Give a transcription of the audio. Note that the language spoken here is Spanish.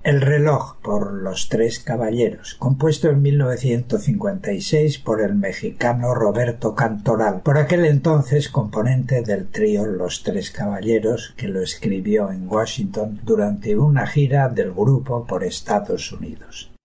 El reloj por Los Tres Caballeros, compuesto en 1956 por el mexicano Roberto Cantoral, por aquel entonces componente del trío Los Tres Caballeros, que lo escribió en Washington durante una gira del grupo por Estados Unidos.